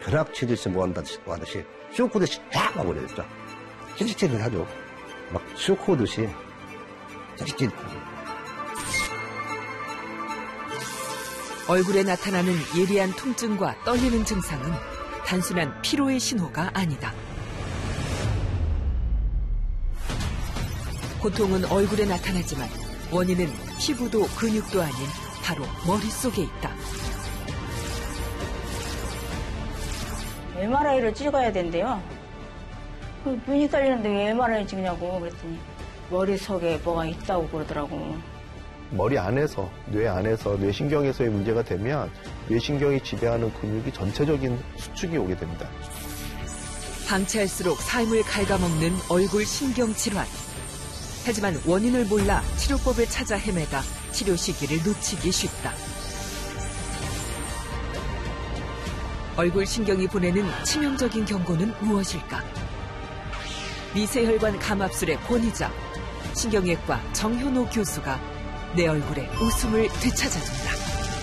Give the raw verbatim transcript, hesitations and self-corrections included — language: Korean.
벼락 치듯이 뭐한다듯이 쇼크듯이 쫙 와버렸죠. 찌릿찌릿 하죠. 막 쇼크듯이 찌릿찌릿 하죠. 얼굴에 나타나는 예리한 통증과 떨리는 증상은 단순한 피로의 신호가 아니다. 고통은 얼굴에 나타나지만 원인은 피부도 근육도 아닌 바로 머릿속에 있다. 엠알아이를 찍어야 된대요. 눈이 떨리는데 왜 엠알아이 찍냐고 그랬더니 머릿속에 뭐가 있다고 그러더라고. 머리 안에서, 뇌 안에서, 뇌신경에서의 문제가 되면 뇌신경이 지배하는 근육이 전체적인 수축이 오게 됩니다. 방치할수록 삶을 갉아먹는 얼굴 신경 질환. 하지만 원인을 몰라 치료법을 찾아 헤매다 치료 시기를 놓치기 쉽다. 얼굴 신경이 보내는 치명적인 경고는 무엇일까? 미세혈관 감압술의 권위자, 신경외과 정현호 교수가 내 얼굴에 웃음을 되찾아준다.